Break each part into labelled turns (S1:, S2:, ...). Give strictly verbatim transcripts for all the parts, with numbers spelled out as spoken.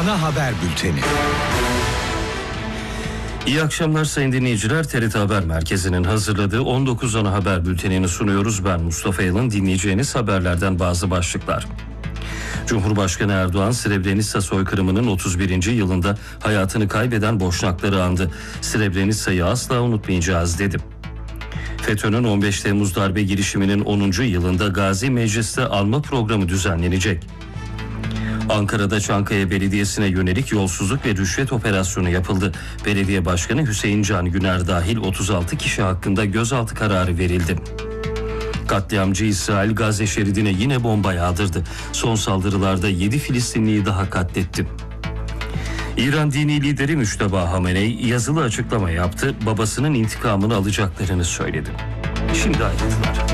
S1: Ana Haber Bülteni.
S2: İyi akşamlar sayın dinleyiciler. T R T Haber Merkezi'nin hazırladığı on dokuz Ana Haber Bülteni'ni sunuyoruz. Ben Mustafa Yalın. Dinleyeceğiniz haberlerden bazı başlıklar. Cumhurbaşkanı Erdoğan, Srebrenica soykırımının otuz birinci yılında hayatını kaybeden Boşnakları andı. Srebrenica'yı asla unutmayacağız dedi. FETÖ'nün on beş Temmuz darbe girişiminin onuncu yılında Gazi Meclis'te anma programı düzenlenecek. Ankara'da Çankaya Belediyesi'ne yönelik yolsuzluk ve rüşvet operasyonu yapıldı. Belediye Başkanı Hüseyin Can Güner dahil otuz altı kişi hakkında gözaltı kararı verildi. Katliamcı İsrail Gazze şeridine yine bomba yağdırdı. Son saldırılarda yedi Filistinliyi daha katletti. İran dini lideri Müşteba Hamenei yazılı açıklama yaptı. Babasının intikamını alacaklarını söyledi. Şimdi ayrıntılar.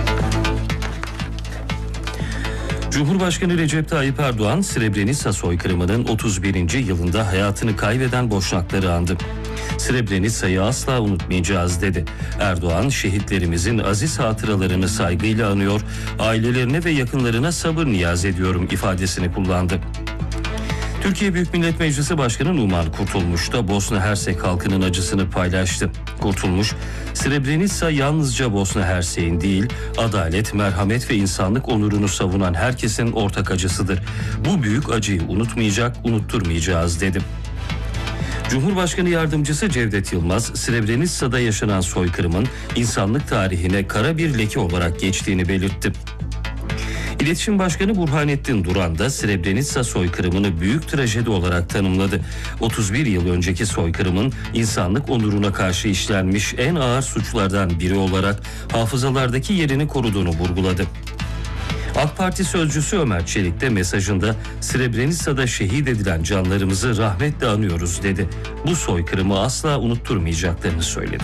S2: Cumhurbaşkanı Recep Tayyip Erdoğan, Srebrenica soykırımının otuz birinci yılında hayatını kaybeden Boşnakları andı. Srebrenica'yı asla unutmayacağız dedi. Erdoğan, şehitlerimizin aziz hatıralarını saygıyla anıyor, ailelerine ve yakınlarına sabır niyaz ediyorum ifadesini kullandı. Türkiye Büyük Millet Meclisi Başkanı Numan Kurtulmuş da Bosna Hersek halkının acısını paylaştı. Kurtulmuş, Srebrenica yalnızca Bosna Hersek'in değil, adalet, merhamet ve insanlık onurunu savunan herkesin ortak acısıdır. Bu büyük acıyı unutmayacak, unutturmayacağız dedi. Cumhurbaşkanı Yardımcısı Cevdet Yılmaz, Srebrenica'da yaşanan soykırımın insanlık tarihine kara bir leke olarak geçtiğini belirtti. İletişim Başkanı Burhanettin Duran da Srebrenica soykırımını büyük trajedi olarak tanımladı. otuz bir yıl önceki soykırımın insanlık onuruna karşı işlenmiş en ağır suçlardan biri olarak hafızalardaki yerini koruduğunu vurguladı. AK Parti sözcüsü Ömer Çelik de mesajında Srebrenica'da şehit edilen canlarımızı rahmetle anıyoruz dedi. Bu soykırımı asla unutturmayacaklarını söyledi.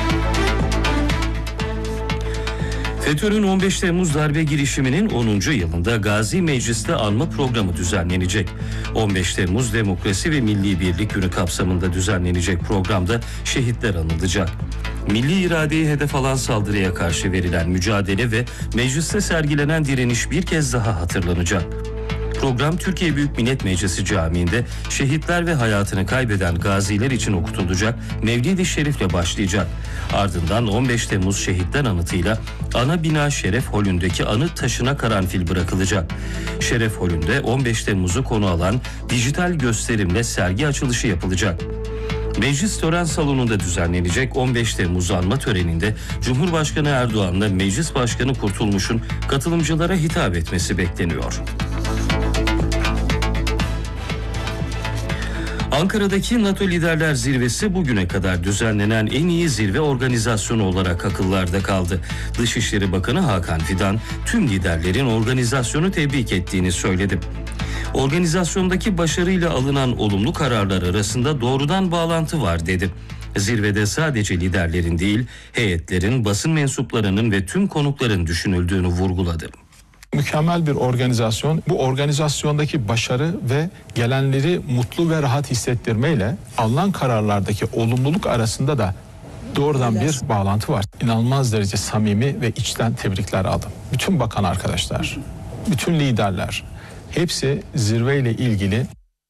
S2: FETÖ'nün on beş Temmuz darbe girişiminin onuncu yılında Gazi Meclis'te anma programı düzenlenecek. on beş Temmuz Demokrasi ve Milli Birlik Günü kapsamında düzenlenecek programda şehitler anılacak. Milli iradeyi hedef alan saldırıya karşı verilen mücadele ve mecliste sergilenen direniş bir kez daha hatırlanacak. Program Türkiye Büyük Millet Meclisi Camii'nde şehitler ve hayatını kaybeden gaziler için okutulacak Mevlid-i Şerif'le başlayacak. Ardından on beş Temmuz şehitler anıtıyla ana bina Şeref Holü'ndeki anıt taşına karanfil bırakılacak. Şeref Holü'nde on beş Temmuz'u konu alan dijital gösterimle sergi açılışı yapılacak. Meclis tören salonunda düzenlenecek on beş Temmuz anma töreninde Cumhurbaşkanı Erdoğan'la Meclis Başkanı Kurtulmuş'un katılımcılara hitap etmesi bekleniyor. Ankara'daki NATO Liderler Zirvesi bugüne kadar düzenlenen en iyi zirve organizasyonu olarak akıllarda kaldı. Dışişleri Bakanı Hakan Fidan tüm liderlerin organizasyonu tebrik ettiğini söyledi. Organizasyondaki başarıyla alınan olumlu kararlar arasında doğrudan bağlantı var dedi. Zirvede sadece liderlerin değil, heyetlerin, basın mensuplarının ve tüm konukların düşünüldüğünü vurguladı.
S3: Mükemmel bir organizasyon. Bu organizasyondaki başarı ve gelenleri mutlu ve rahat hissettirmeyle alınan kararlardaki olumluluk arasında da doğrudan bir bağlantı var. İnanılmaz derece samimi ve içten tebrikler aldım. Bütün bakan arkadaşlar, bütün liderler, hepsi zirveyle ilgili.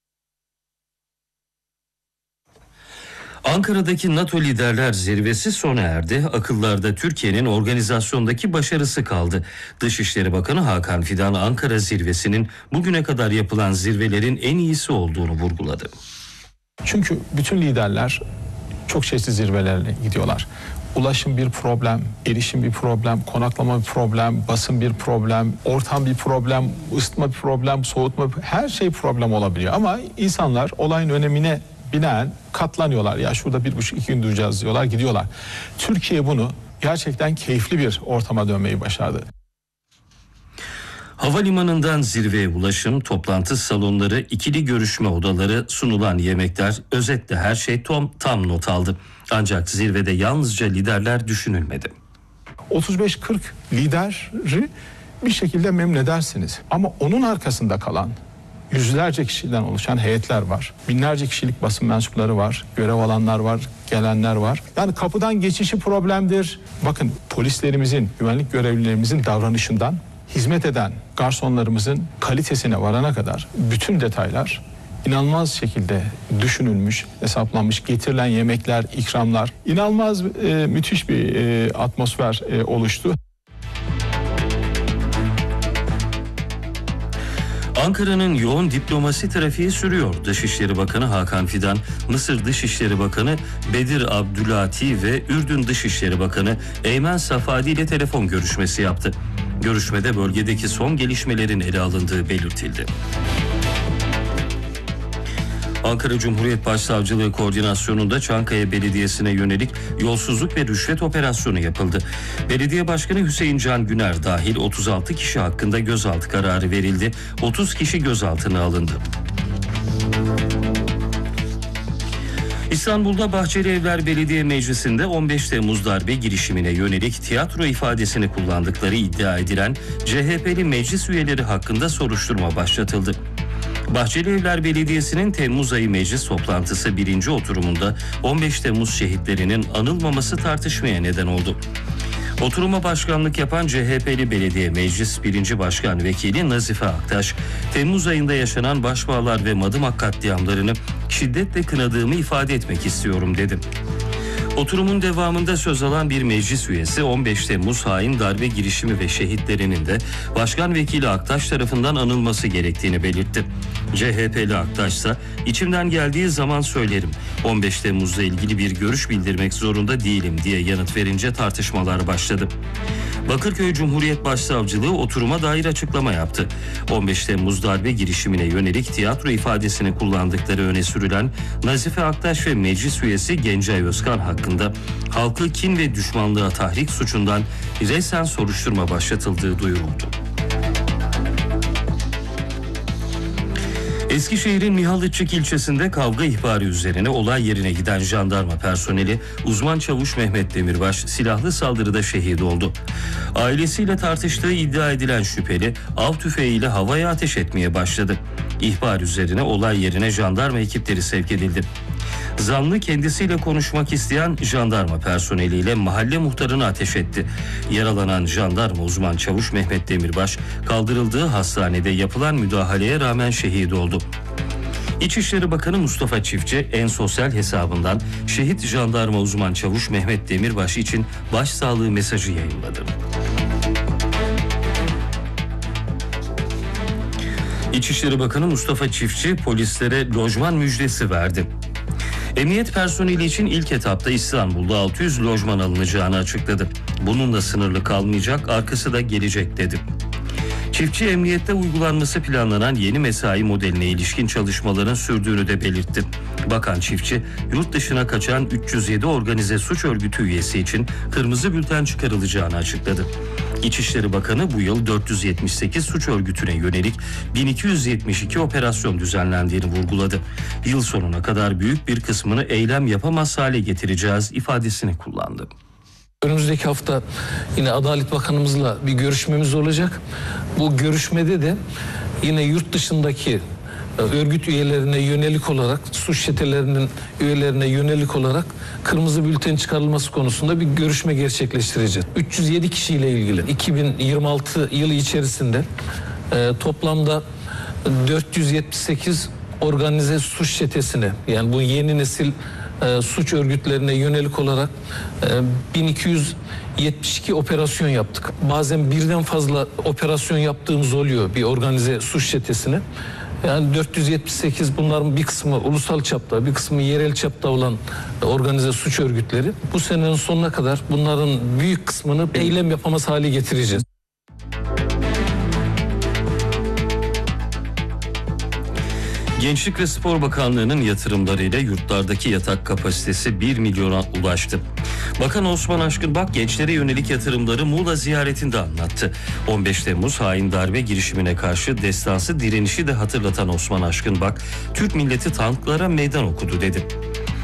S2: Ankara'daki NATO Liderler Zirvesi sona erdi. Akıllarda Türkiye'nin organizasyondaki başarısı kaldı. Dışişleri Bakanı Hakan Fidan Ankara Zirvesi'nin bugüne kadar yapılan zirvelerin en iyisi olduğunu vurguladı.
S3: Çünkü bütün liderler çok çeşitli zirvelerle gidiyorlar. Ulaşım bir problem, erişim bir problem, konaklama bir problem, basın bir problem, ortam bir problem, ısıtma bir problem, soğutma bir, her şey problem olabiliyor. Ama insanlar olayın önemine binaen katlanıyorlar. Ya şurada bir buçuk iki gün duracağız diyorlar, gidiyorlar. Türkiye bunu gerçekten keyifli bir ortama dönmeyi başardı.
S2: Havalimanından zirveye ulaşım, toplantı salonları, ikili görüşme odaları, sunulan yemekler, özetle her şey tam, tam not aldı. Ancak zirvede yalnızca liderler düşünülmedi.
S3: otuz beş kırk lideri bir şekilde memnun edersiniz. Ama onun arkasında kalan yüzlerce kişiden oluşan heyetler var. Binlerce kişilik basın mensupları var. Görev alanlar var, gelenler var. Yani kapıdan geçişi problemdir. Bakın polislerimizin, güvenlik görevlilerimizin davranışından hizmet eden garsonlarımızın kalitesine varana kadar bütün detaylar inanılmaz şekilde düşünülmüş, hesaplanmış, getirilen yemekler, ikramlar, inanılmaz e, müthiş bir e, atmosfer e, oluştu.
S2: Ankara'nın yoğun diplomasi trafiği sürüyor. Dışişleri Bakanı Hakan Fidan, Mısır Dışişleri Bakanı Bedir Abdülati ve Ürdün Dışişleri Bakanı Eymen Safadi ile telefon görüşmesi yaptı. Görüşmede bölgedeki son gelişmelerin ele alındığı belirtildi. Ankara Cumhuriyet Başsavcılığı koordinasyonunda Çankaya Belediyesi'ne yönelik yolsuzluk ve rüşvet operasyonu yapıldı. Belediye Başkanı Hüseyin Can Güner dahil otuz altı kişi hakkında gözaltı kararı verildi. otuz kişi gözaltına alındı. İstanbul'da Bahçeli Evler Belediye Meclisi'nde on beş Temmuz darbe girişimine yönelik tiyatro ifadesini kullandıkları iddia edilen C H P'li meclis üyeleri hakkında soruşturma başlatıldı. Bahçeli Evler Belediyesi'nin Temmuz ayı meclis toplantısı birinci oturumunda on beş Temmuz şehitlerinin anılmaması tartışmaya neden oldu. Oturuma başkanlık yapan C H P'li Belediye Meclis birinci Başkan Vekili Nazife Aktaş, Temmuz ayında yaşanan Başbağlar ve Madımak katliamlarını şiddetle kınadığımı ifade etmek istiyorum dedi. Oturumun devamında söz alan bir meclis üyesi on beş Temmuz hain darbe girişimi ve şehitlerinin de Başkan Vekili Aktaş tarafından anılması gerektiğini belirtti. C H P'li Aktaş ise içimden geldiği zaman söylerim. on beş Temmuz'la ilgili bir görüş bildirmek zorunda değilim diye yanıt verince tartışmalar başladı. Bakırköy Cumhuriyet Başsavcılığı oturuma dair açıklama yaptı. on beş Temmuz darbe girişimine yönelik tiyatro ifadesini kullandıkları öne sürülen Nazife Aktaş ve meclis üyesi Gencay Özkan hakkında halkı kin ve düşmanlığa tahrik suçundan resen soruşturma başlatıldığı duyuruldu. Eskişehir'in Mihalıççık ilçesinde kavga ihbarı üzerine olay yerine giden jandarma personeli uzman çavuş Mehmet Demirbaş silahlı saldırıda şehit oldu. Ailesiyle tartıştığı iddia edilen şüpheli av tüfeğiyle havaya ateş etmeye başladı. İhbar üzerine olay yerine jandarma ekipleri sevk edildi. Zanlı kendisiyle konuşmak isteyen jandarma personeliyle mahalle muhtarını ateş etti. Yaralanan jandarma uzman çavuş Mehmet Demirbaş kaldırıldığı hastanede yapılan müdahaleye rağmen şehit oldu. İçişleri Bakanı Mustafa Çiftçi en sosyal hesabından şehit jandarma uzman çavuş Mehmet Demirbaş için başsağlığı mesajı yayınladı. İçişleri Bakanı Mustafa Çiftçi polislere lojman müjdesi verdi. Emniyet personeli için ilk etapta İstanbul'da altı yüz lojman alınacağını açıkladı. Bununla sınırlı kalmayacak, arkası da gelecek dedi. Çiftçi emniyette uygulanması planlanan yeni mesai modeline ilişkin çalışmaların sürdüğünü de belirtti. Bakan Çiftçi, yurt dışına kaçan üç yüz yedi organize suç örgütü üyesi için kırmızı bülten çıkarılacağını açıkladı. İçişleri Bakanı bu yıl dört yüz yetmiş sekiz suç örgütüne yönelik bin iki yüz yetmiş iki operasyon düzenlendiğini vurguladı. Yıl sonuna kadar büyük bir kısmını eylem yapamaz hale getireceğiz ifadesini kullandı.
S1: Önümüzdeki hafta yine Adalet Bakanımızla bir görüşmemiz olacak. Bu görüşmede de yine yurt dışındaki örgüt üyelerine yönelik olarak, suç çetelerinin üyelerine yönelik olarak kırmızı bülten çıkarılması konusunda bir görüşme gerçekleştireceğiz. üç yüz yedi kişiyle ilgili iki bin yirmi altı yılı içerisinde e, toplamda dört yüz yetmiş sekiz organize suç çetesine, yani bu yeni nesil e, suç örgütlerine yönelik olarak e, bin iki yüz yetmiş iki operasyon yaptık. Bazen birden fazla operasyon yaptığımız oluyor bir organize suç çetesine. Yani dört yüz yetmiş sekiz, bunların bir kısmı ulusal çapta, bir kısmı yerel çapta olan organize suç örgütleri. Bu senenin sonuna kadar bunların büyük kısmını eylem yapamaz hale getireceğiz.
S2: Gençlik ve Spor Bakanlığı'nın yatırımlarıyla yurtlardaki yatak kapasitesi bir milyona ulaştı. Bakan Osman Aşkınbak gençlere yönelik yatırımları Muğla ziyaretinde anlattı. on beş Temmuz hain darbe girişimine karşı destansı direnişi de hatırlatan Osman Aşkınbak, Türk milleti tanklara meydan okudu dedi.